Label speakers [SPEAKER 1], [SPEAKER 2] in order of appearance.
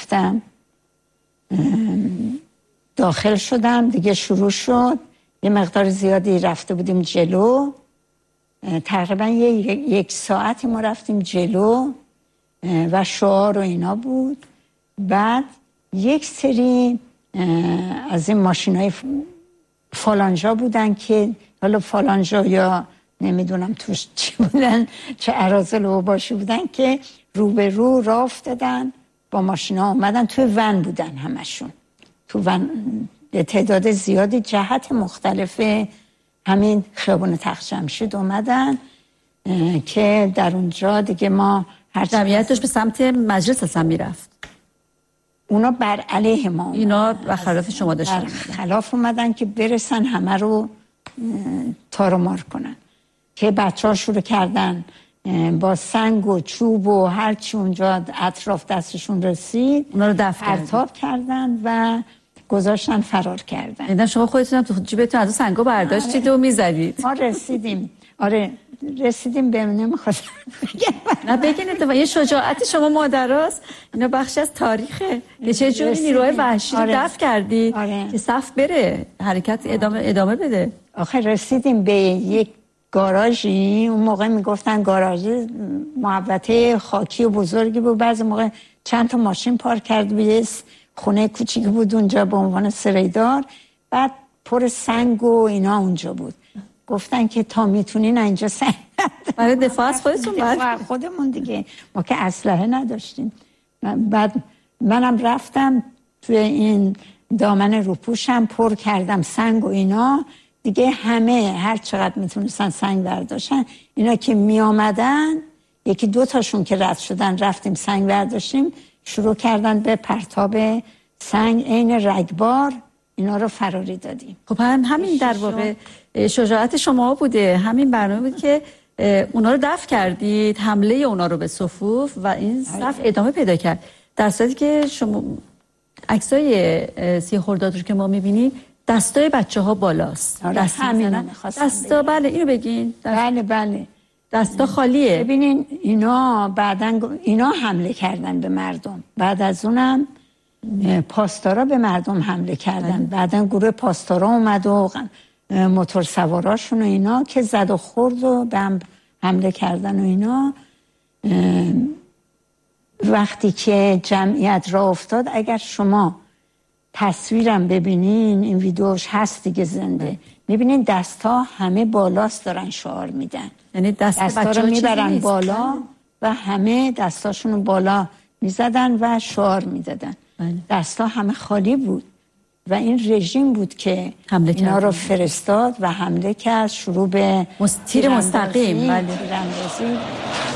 [SPEAKER 1] رفتم داخل شدم دیگه، شروع شد. یه مقدار زیادی رفته بودیم جلو، تقریبا یک ساعتی ما رفتیم جلو و شعار و اینا بود. بعد یک سری از این ماشینای فالانجا بودن که حالا فالانجا یا نمیدونم توش چی بودن، چه اراذل و باشی بودن که رو به رو راه افتادن با ماشینا اومدن. توی ون بودن همشون، تو ون تعداد زیادی جهت مختلف همین خیابون تخت‌جمشید اومدن که در اونجا دیگه ما هر
[SPEAKER 2] جمعیتش به سمت مجلس اصلا میرفت.
[SPEAKER 1] اونا بر علیه ما اومدن.
[SPEAKER 2] اینا خلاف شما داشتن،
[SPEAKER 1] خلاف اومدن که برسن همه رو تار و مار کنن، که بچه ها شروع کردن با سنگ و چوب و هرچی اونجا اطراف دستشون رسید
[SPEAKER 2] اونا رو دفع
[SPEAKER 1] پرتاب کردن و گذاشتن فرار کردن.
[SPEAKER 2] اینا شما خودتون تو جیبتون از سنگا برداشتید و میزدید.
[SPEAKER 1] ما رسیدیم، آره رسیدیم به نمیخواستم
[SPEAKER 2] نه بگین یه شجاعت شما مادراست. اینا بخشی از تاریخه که چه جوری نیروهای وحشی رو دفع کردی که صف بره، حرکت ادامه بده.
[SPEAKER 1] آخه رسیدیم به یک گاراژی، اون موقع میگفتن گاراژی محوطه خاکی و بزرگی بود، بعضی موقع چند تا ماشین پارک کرد به یه خونه کوچیکی بود اونجا به عنوان سریدار، بعد پر سنگ و اینا اونجا بود. گفتن که تا میتونین اینجا سنگ
[SPEAKER 2] برای دفاع از خودتون
[SPEAKER 1] خودمون دیگه، ما که اسلحه نداشتیم. بعد منم رفتم توی این دامن روپوشم پر کردم سنگ و اینا دیگه، همه هر چقدر میتونستن سنگ برداشتن. اینا که میامدن یکی دو تاشون که رد شدن رفتیم سنگ برداشتیم، شروع کردن به پرتاب سنگ عین رگبار، اینا رو فراری دادیم.
[SPEAKER 2] خب همین در واقع شجاعت شما بوده، همین برنامه بود که اونا رو دفع کردید، حمله اونا رو به صفوف و این صف ادامه پیدا کرد. در صورتی که شما عکسای 30 خرداد رو که ما میبینیم دستای بچه‌ها بالاست. دستا بله اینو بگین.
[SPEAKER 1] بله
[SPEAKER 2] دستا خالیه.
[SPEAKER 1] ببینین اینا بعدن اینا حمله کردن به مردم، بعد از اونم پاسدارا به مردم حمله کردن. بعدن گروه پاسدارا اومد و موتور سواراشون و اینا که زد و خورد و به هم حمله کردن و اینا. وقتی که جمعیت را افتاد، اگر شما تصویرم ببینین، این ویدیوش هست دیگه زنده، میبینین دستا همه بالاست دارن شعار میدن،
[SPEAKER 2] یعنی دستا
[SPEAKER 1] رو میبرن بالا و همه دستاشون بالا میزدن و شعار میدادن. دستا همه خالی بود و این رژیم بود که اینا رو فرستاد و حمله کرد، شروع به
[SPEAKER 2] تیر مستقیم
[SPEAKER 1] تیراندازی